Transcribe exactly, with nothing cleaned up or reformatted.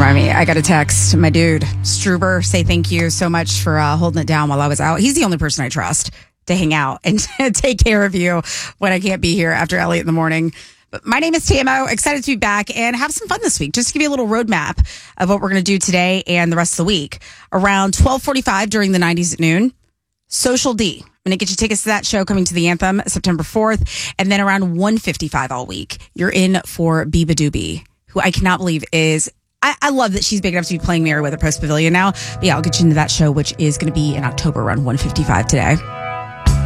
remind me, I got a text. My dude, Struber, say thank you so much for uh, holding it down while I was out. He's the only person I trust to hang out and take care of you when I can't be here after Elliot in the morning. But my name is T M O. Excited to be back and have some fun this week. Just to give you a little roadmap of what we're going to do today and the rest of the week. Around twelve forty-five during the nineties at noon, Social D. I'm going to get you tickets to that show coming to the Anthem September fourth. And then around one fifty-five all week, you're in for Biba Doobie, who I cannot believe is... I, I love that she's big enough to be playing Meriwether Post Pavilion now. But yeah, I'll get you into that show, which is going to be in October around one fifty-five today.